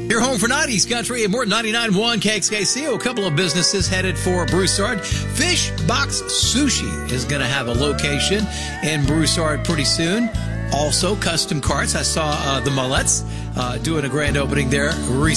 Your home for 90s country and more than 99.1 KXKCO. A couple of businesses headed for Broussard. Fish Box Sushi is going to have a location in Broussard pretty soon. Also, Custom Carts. I saw the Mullets doing a grand opening there recently.